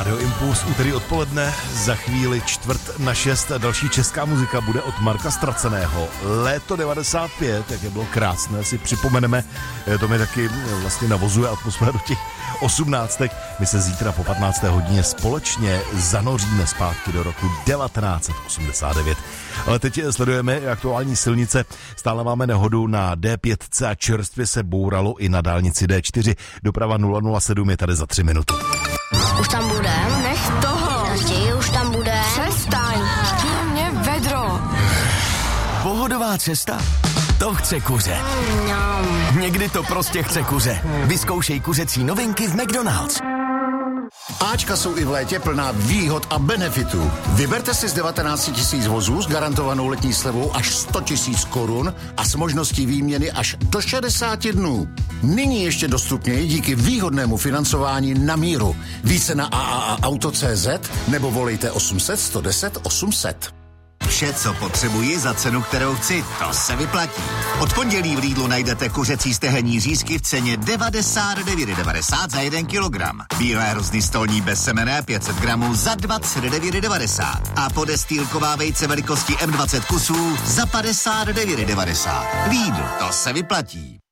Rádio Impuls, úterý odpoledne, za chvíli 5:45. Další česká muzika bude od Marka Ztraceného. Léto 95, jak je bylo krásné, si připomeneme, to mi taky vlastně navozuje atmosféru do těch 18. My se zítra po 15. hodině společně zanoříme zpátky do roku 1989. Ale teď sledujeme aktuální silnice. Stále máme nehodu na D5 a čerstvě se bouralo i na dálnici D4. Doprava 007 je tady za 3 minuty. Už tam budem? Nech toho. Raději už tam bude. Přestaň. Mě vedro. Pohodová cesta? To chce kuře. Někdy to prostě chce kuře. Vyzkoušej kuřecí novinky v McDonald's. Ačka jsou i v létě plná výhod a benefitů. Vyberte si z 19 000 vozů s garantovanou letní slevou až 100 000 korun a s možností výměny až do 60 dnů. Nyní ještě dostupněji díky výhodnému financování na míru. Více na AAAauto.cz nebo volejte 800 110 800. Vše, co potřebuji za cenu, kterou chci, to se vyplatí. Od pondělí v Lidlu najdete kuřecí stehenní řízky v ceně 99,90 za 1 kilogram. Bílé hrozny stolní bezsemenné 500 gramů za 29,90 a podestýlková vejce velikosti M20 kusů za 59,90. Lidl, to se vyplatí.